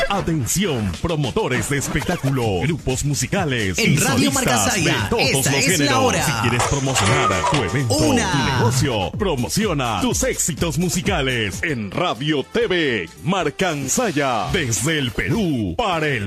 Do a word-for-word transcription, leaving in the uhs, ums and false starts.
Atención, promotores de espectáculo, grupos musicales en y Radio solistas Marcasaya, de todos esta los es géneros. la hora. Si quieres promocionar tu evento, Una. tu negocio, promociona tus éxitos musicales en Radio T V Marcansaya, desde el Perú para el